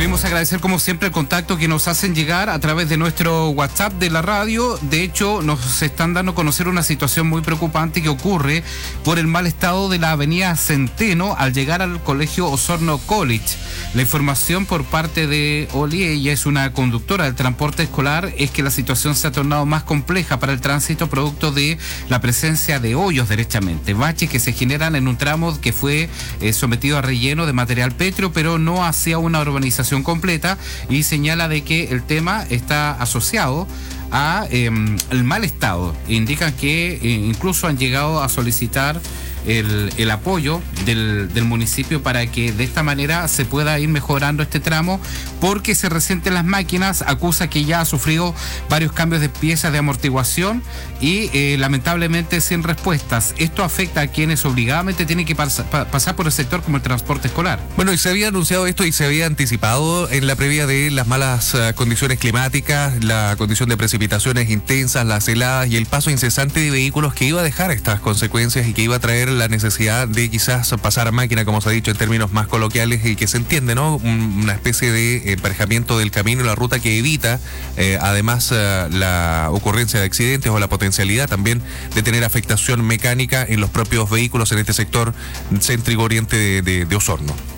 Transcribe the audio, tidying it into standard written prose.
Queremos agradecer como siempre el contacto que nos hacen llegar a través de nuestro WhatsApp de la radio. De hecho, nos están dando a conocer una situación muy preocupante que ocurre por el mal estado de la avenida Centeno al llegar al colegio Osorno College. La información por parte de Oli, ella es una conductora del transporte escolar, es que la situación se ha tornado más compleja para el tránsito producto de la presencia de hoyos derechamente, baches que se generan en un tramo que fue sometido a relleno de material pétreo, pero no hacia una urbanización completa, y señala de que el tema está asociado a el mal estado. Indican que incluso han llegado a solicitar el apoyo del municipio para que de esta manera se pueda ir mejorando este tramo, porque se resienten las máquinas. Acusa que ya ha sufrido varios cambios de piezas de amortiguación y lamentablemente sin respuestas. Esto afecta a quienes obligadamente tienen que pasar por el sector como el transporte escolar. Bueno, y se había anunciado esto y se había anticipado en la previa de las malas condiciones climáticas, la condición de precipitaciones intensas, las heladas y el paso incesante de vehículos que iba a dejar estas consecuencias y que iba a traer la necesidad de quizás pasar a máquina, como se ha dicho en términos más coloquiales y que se entiende, ¿no? Una especie de emparejamiento del camino y la ruta que evita además la ocurrencia de accidentes o la potencialidad también de tener afectación mecánica en los propios vehículos en este sector céntrico oriente de Osorno.